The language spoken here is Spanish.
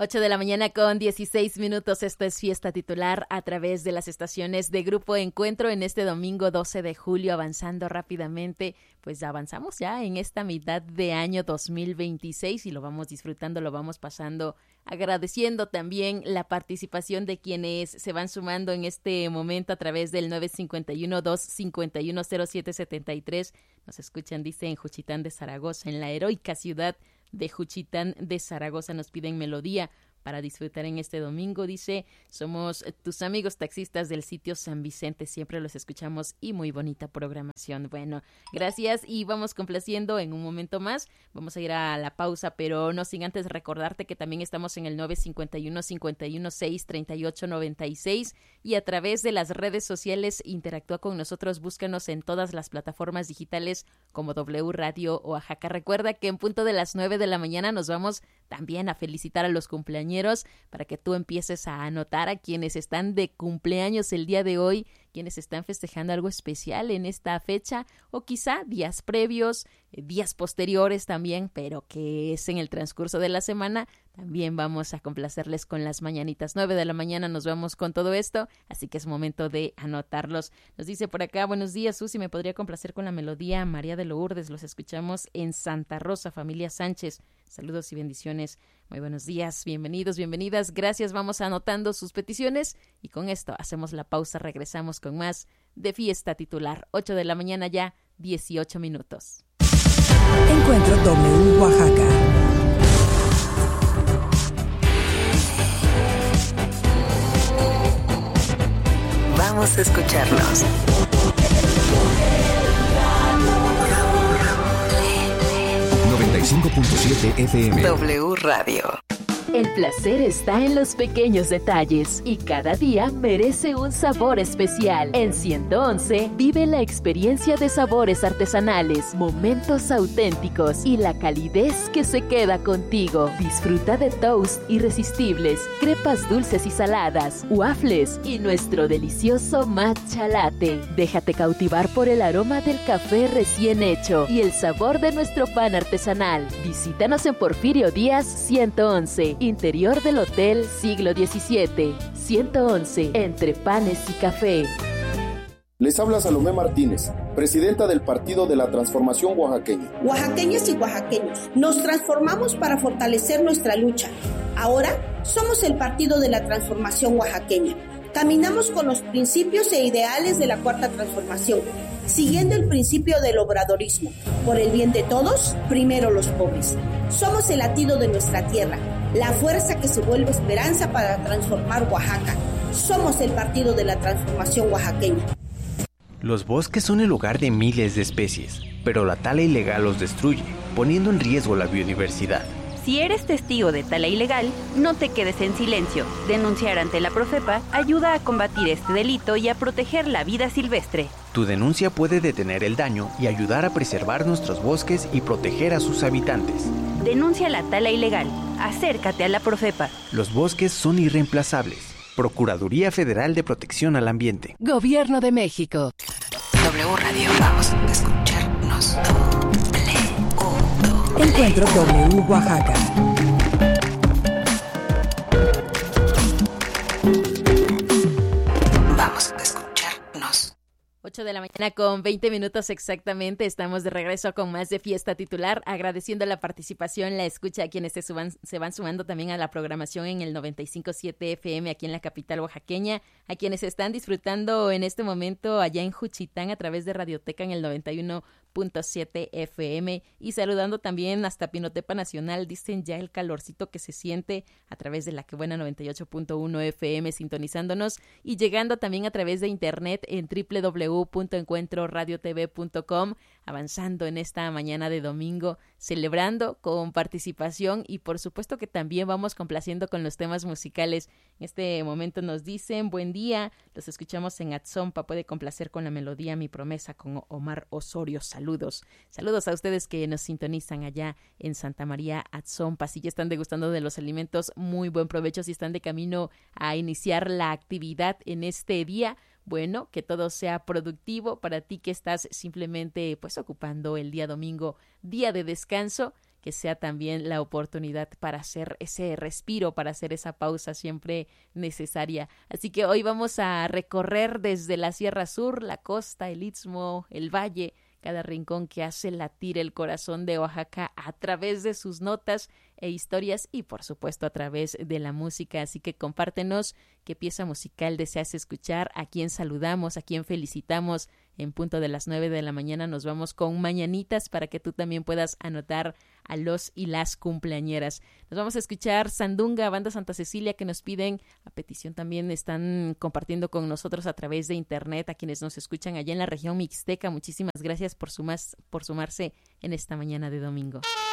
8 de la mañana con 16 minutos. Esto es Fiesta Titular a través de las estaciones de Grupo Encuentro en este domingo 12 de julio, avanzando rápidamente. Pues avanzamos ya en esta mitad de año 2026 y lo vamos disfrutando, lo vamos pasando, agradeciendo también la participación de quienes se van sumando en este momento a través del 951-251-0773. Nos escuchan, dice, en Juchitán de Zaragoza, en la heroica ciudad de Juchitán de Zaragoza. Nos piden melodía para disfrutar en este domingo. Dice, somos tus amigos taxistas del sitio San Vicente, siempre los escuchamos y muy bonita programación. Bueno, gracias y vamos complaciendo en un momento más. Vamos a ir a la pausa, pero no sin antes recordarte que también estamos en el 951-516-3896 y a través de las redes sociales interactúa con nosotros, búscanos en todas las plataformas digitales como W Radio Oaxaca. Recuerda que en punto de las 9 de la mañana nos vamos también a felicitar a los cumpleañeros para que tú empieces a anotar a quienes están de cumpleaños el día de hoy, quienes están festejando algo especial en esta fecha o quizá días previos, días posteriores también, pero que es en el transcurso de la semana. También vamos a complacerles con las mañanitas. 9 de la mañana nos vamos con todo esto, así que es momento de anotarlos. Nos dice por acá, buenos días, Susi, ¿me podría complacer con la melodía María de Lourdes? Los escuchamos en Santa Rosa, familia Sánchez. Saludos y bendiciones. Muy buenos días, bienvenidos, bienvenidas. Gracias, vamos anotando sus peticiones y con esto hacemos la pausa. Regresamos con más de Fiesta Titular. 8 de la mañana ya, 18 minutos. Encuentro W Oaxaca. Vamos a escucharnos. FM. W Radio. El placer está en los pequeños detalles y cada día merece un sabor especial. En 111 vive la experiencia de sabores artesanales, momentos auténticos y la calidez que se queda contigo. Disfruta de toast irresistibles, crepas dulces y saladas, waffles y nuestro delicioso matcha latte. Déjate cautivar por el aroma del café recién hecho y el sabor de nuestro pan artesanal. Visítanos en Porfirio Díaz 111. Interior del Hotel Siglo XVII, 111, entre panes y café. Les habla Salomé Martínez, presidenta del Partido de la Transformación Oaxaqueña. Oaxaqueñas y oaxaqueños, nos transformamos para fortalecer nuestra lucha. Ahora somos el Partido de la Transformación Oaxaqueña. Caminamos con los principios e ideales de la Cuarta Transformación, siguiendo el principio del obradorismo. Por el bien de todos, primero los pobres. Somos el latido de nuestra tierra, la fuerza que se vuelve esperanza para transformar Oaxaca. Somos el Partido de la Transformación Oaxaqueña. Los bosques son el hogar de miles de especies, pero la tala ilegal los destruye, poniendo en riesgo la biodiversidad. Si eres testigo de tala ilegal, no te quedes en silencio. Denunciar ante la Profepa ayuda a combatir este delito y a proteger la vida silvestre. Tu denuncia puede detener el daño y ayudar a preservar nuestros bosques y proteger a sus habitantes. Denuncia la tala ilegal. Acércate a la Profepa. Los bosques son irreemplazables. Procuraduría Federal de Protección al Ambiente. Gobierno de México. W Radio, vamos a escucharnos. Encuentro W Oaxaca. Vamos a escucharnos. 8 de la mañana con 20 minutos exactamente. Estamos de regreso con más de Fiesta Titular, agradeciendo la participación, la escucha a quienes se van sumando también a la programación en el 95.7 FM aquí en la capital oaxaqueña, a quienes están disfrutando en este momento allá en Juchitán a través de Radioteca en el 91.7 FM y saludando también hasta Pinotepa Nacional. Dicen ya el calorcito que se siente a través de la que buena 98.1 FM sintonizándonos y llegando también a través de internet en www.encuentroradiotv.com, avanzando en esta mañana de domingo, celebrando con participación y por supuesto que también vamos complaciendo con los temas musicales. En este momento nos dicen buen día, los escuchamos en Atzompa, puede complacer con la melodía Mi Promesa con Omar Osorio. Saludos a ustedes que nos sintonizan allá en Santa María Atzompa. Si ya están degustando de los alimentos, muy buen provecho. Si están de camino a iniciar la actividad en este día, bueno, que todo sea productivo para ti que estás simplemente pues ocupando el día domingo, día de descanso. que sea también la oportunidad para hacer ese respiro, para hacer esa pausa siempre necesaria. Así que hoy vamos a recorrer desde la Sierra Sur, la costa, el istmo, el valle, cada rincón que hace latir el corazón de Oaxaca a través de sus notas e historias y por supuesto a través de la música. Así que compártenos qué pieza musical deseas escuchar, a quién saludamos, a quién felicitamos. En punto de las 9 de la mañana nos vamos con mañanitas para que tú también puedas anotar a los y las cumpleañeras. Nos vamos a escuchar Sandunga, Banda Santa Cecilia, que nos piden, a petición también están compartiendo con nosotros a través de internet, a quienes nos escuchan allá en la región mixteca. Muchísimas gracias por sumarse en esta mañana de domingo.